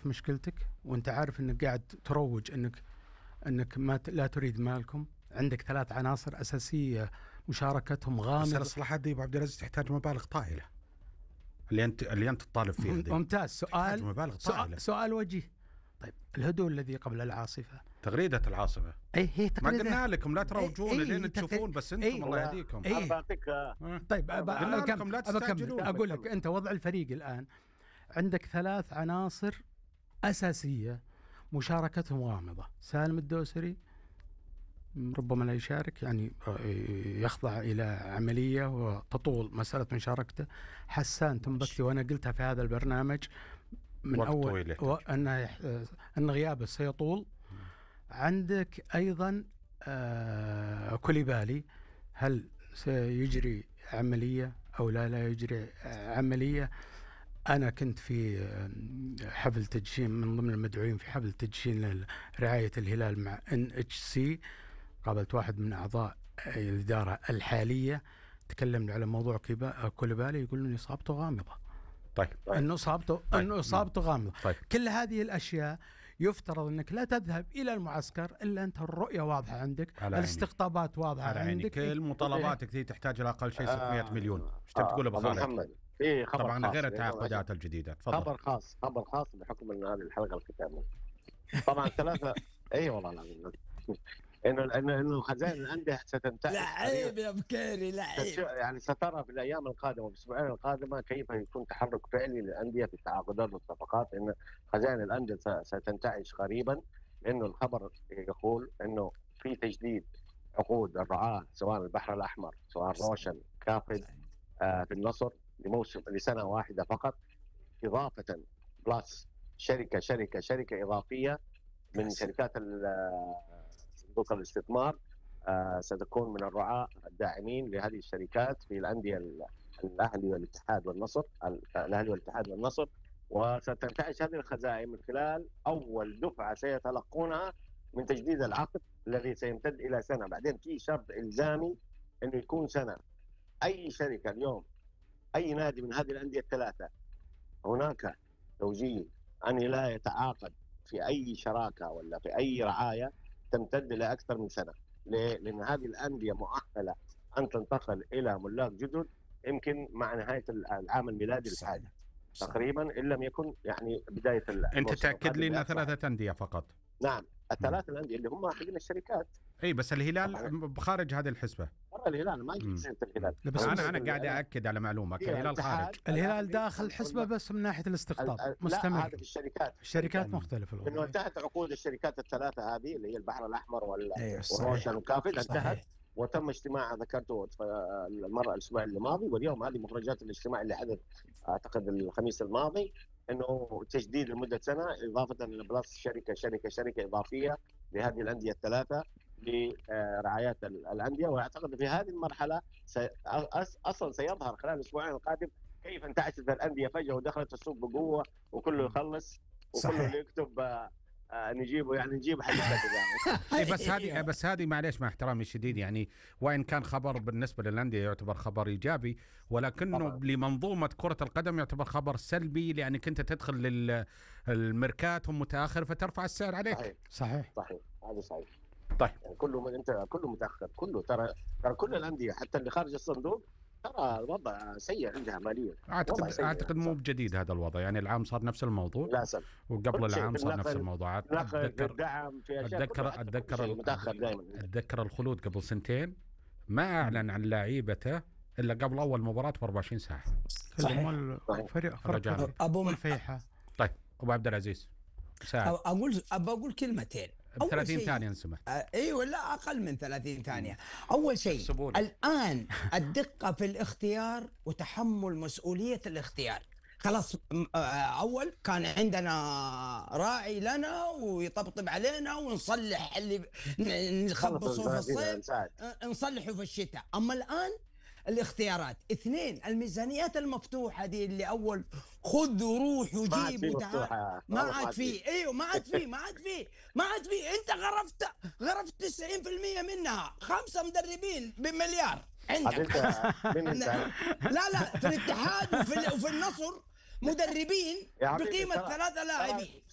عارف مشكلتك وانت عارف انك قاعد تروج انك لا تريد مالكم. عندك 3 عناصر اساسيه مشاركتهم غامضه. بس الاصلاحات دي ابو عبد العزيز تحتاج مبالغ طائله اللي انت تطالب فيها دي. ممتاز. سؤال وجيه. طيب الهدوء الذي قبل العاصفه، تغريده العاصفه، هي ما قلنا لكم لا تروجون لين تشوفون، بس انتم الله يهديكم. طيب اقول لك انت وضع الفريق الان عندك 3 عناصر اساسيه مشاركتهم غامضه. سالم الدوسري ربما لا يشارك، يعني يخضع إلى عملية وتطول مسألة مشاركته. حسان تنبكتي، وأنا قلتها في هذا البرنامج من أول أن غيابه سيطول. عندك أيضا كوليبالي، هل سيجري عملية أو لا يجري عملية؟ أنا كنت في حفل تدشين، من ضمن المدعوين في حفل تدشين رعاية الهلال مع NHC. قابلت واحد من أعضاء الإدارة الحالية، تكلمنا على موضوع كوليبالي، يقول إن إصابته غامضة. طيب. إنه إصابته غامضة. طيب. كل هذه الأشياء يفترض أنك لا تذهب إلى المعسكر إلا أنت الرؤية واضحة عندك، الاستقطابات واضحة عندك، كل مطالباتك دي تحتاج إلى أقل شيء 600 مليون. ايش تقول أبو خالد؟ طبعا غير التعاقدات الجديدة. تفضل. خبر خاص بحكم أن هذه الحلقة الختامية. طبعا 3 اي والله العظيم انه خزائن الانديه ستنتهي. لا عيب يا بكيري، لا عيب. يعني سترى في الايام القادمه وفي الاسبوعين القادمه كيف يكون تحرك فعلي للانديه في التعاقدات والصفقات، ان خزائن الانديه ستنتعش قريبا. لانه الخبر يقول انه في تجديد عقود الرعاه سواء البحر الاحمر سواء روشن كافد في النصر لسنه واحده فقط، اضافه بلس شركه اضافيه من شركات صندوق الاستثمار ستكون من الرعاة الداعمين لهذه الشركات في الأندية الأهلي والاتحاد والنصر. وستنتعش هذه الخزائن من خلال أول دفعة سيتلقونها من تجديد العقد الذي سيمتد إلى سنة. بعدين في شرط إلزامي أنه يكون سنة. أي شركة اليوم، أي نادي من هذه الأندية الثلاثة، هناك توجيه أن لا يتعاقد في أي شراكة ولا في أي رعاية تمتد لأكثر من سنة. ليه؟ لأن هذه الأندية مؤهلة أن تنتقل إلى ملاك جدد يمكن مع نهاية العام الميلادي الحالي تقريبا، إن لم يكن يعني بداية أنت تأكد لي أن 3 أندية فقط؟ نعم، ال3 الأندية اللي هم حقين الشركات. اي بس الهلال خارج هذه الحسبة. الهلال ما يجي سنة الهلال. أنا قاعد أأكد على معلومة، الهلال خارج. الهلال داخل الحسبة بس من ناحية الاستقطاب مستمر. هذا في الشركات مختلفة. لأنه انتهت عقود الشركات ال3 هذه اللي هي البحر الأحمر والروشن وكافل، انتهت وتم اجتماع ذكرته المرة الأسبوع الماضي، واليوم هذه مخرجات الاجتماع اللي حدث أعتقد الخميس الماضي، انه تجديد لمده سنه اضافه لبلس شركه اضافيه لهذه الانديه ال3 لرعايات الانديه. واعتقد في هذه المرحله اصلا سيظهر خلال الاسبوعين القادم كيف انتعشت الانديه فجاه ودخلت السوق بقوه وكله يخلص وكله اللي يكتب نجيب حاجه. بس هذه معليش مع احترامي الشديد، يعني وان كان خبر بالنسبه للانديه يعتبر خبر ايجابي، ولكنه لمنظومه كره القدم يعتبر خبر سلبي، لانك انت تدخل للميركات متاخر فترفع السعر عليك. صحيح هذا صحيح. طيب كله متاخر، كله ترى كل الانديه حتى اللي خارج الصندوق ترى الوضع سيء عندها ماليا. اعتقد مو بجديد هذا الوضع، يعني العام صار نفس الموضوع للاسف، وقبل العام صار نفس الموضوع. اتذكر الخلود قبل 2 سنين ما اعلن عن لاعيبته الا قبل اول مباراه ب24 ساعه. فريق ابو الفيحة. طيب ابو عبد العزيز اقول كلمتين 30 ثانية نسمح. ايوه لا اقل من 30 ثانية. اول شيء الان الدقة في الاختيار وتحمل مسؤولية الاختيار. خلاص اول كان عندنا راعي لنا ويطبطب علينا ونصلح اللي نخبصه في الصيف نصلحه في الشتاء. اما الان الاختيارات 2 الميزانيات المفتوحة دي اللي أول خذ وروح وجيب وتعال ما عاد فيه. أيوه ما عاد فيه أنت غرفت 90% منها. 5 مدربين بمليار عندك. لا في الاتحاد وفي النصر مدربين بقيمة 3 لاعبين.